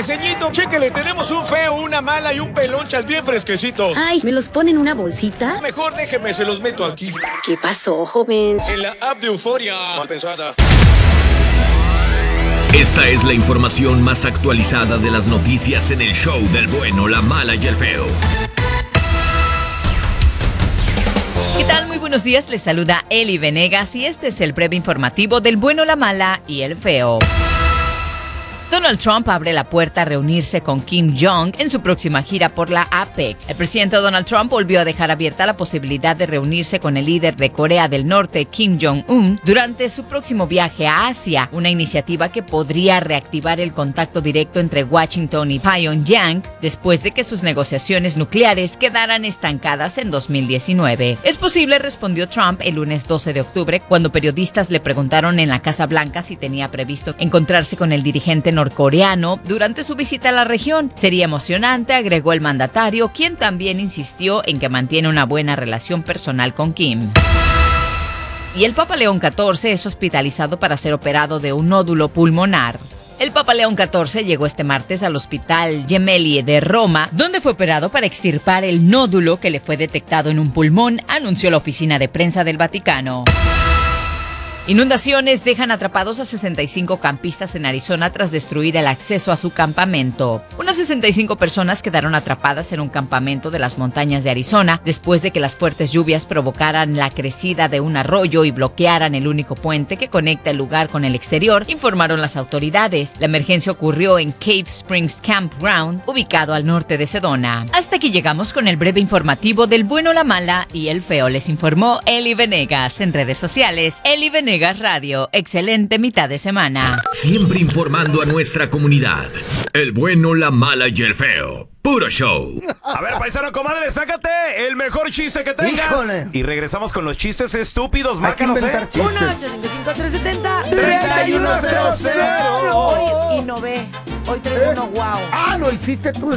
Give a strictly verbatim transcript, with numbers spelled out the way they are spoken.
ceñito. Chéquele, tenemos un feo, una mala y un pelonchas bien fresquecitos. Ay, ¿me los ponen en una bolsita? Mejor déjeme, se los meto aquí. ¿Qué pasó, joven? En la app de Euforia. Mal pensada. Esta es la información más actualizada de las noticias en el show del bueno, la mala y el feo. ¿Qué tal? Muy buenos días, les saluda Eli Venegas y este es el breve informativo del bueno, la mala y el feo. Donald Trump abre la puerta a reunirse con Kim Jong en su próxima gira por la APEC. El presidente Donald Trump volvió a dejar abierta la posibilidad de reunirse con el líder de Corea del Norte, Kim Jong-un, durante su próximo viaje a Asia, una iniciativa que podría reactivar el contacto directo entre Washington y Pyongyang después de que sus negociaciones nucleares quedaran estancadas en dos mil diecinueve. Es posible, respondió Trump el lunes doce de octubre, cuando periodistas le preguntaron en la Casa Blanca si tenía previsto encontrarse con el dirigente norcoreano durante su visita a la región. Sería emocionante, agregó el mandatario, quien también insistió en que mantiene una buena relación personal con Kim. Y el Papa León catorce es hospitalizado para ser operado de un nódulo pulmonar. El Papa León catorce llegó este martes al Hospital Gemelli de Roma, donde fue operado para extirpar el nódulo que le fue detectado en un pulmón, anunció la oficina de prensa del Vaticano. Inundaciones dejan atrapados a sesenta y cinco campistas en Arizona tras destruir el acceso a su campamento. Unas sesenta y cinco personas quedaron atrapadas en un campamento de las montañas de Arizona después de que las fuertes lluvias provocaran la crecida de un arroyo y bloquearan el único puente que conecta el lugar con el exterior, informaron las autoridades. La emergencia ocurrió en Cave Springs Campground, ubicado al norte de Sedona. Hasta aquí llegamos con el breve informativo del bueno, la mala y el feo. Les informó Eli Venegas. En redes sociales, Eli Venegas Radio. Excelente mitad de semana. Siempre informando a nuestra comunidad. El bueno, la mala y el feo. Puro show. A ver, paisano, comadre, sácate el mejor chiste que tengas. Híjole. Y regresamos con los chistes estúpidos. Hay que Márcanos, inventar ¿eh? chistes. uno ocho cinco cinco tres setenta treinta y uno cero cero. Hoy innové. Hoy traigo uno guau. Ah, lo hiciste tú.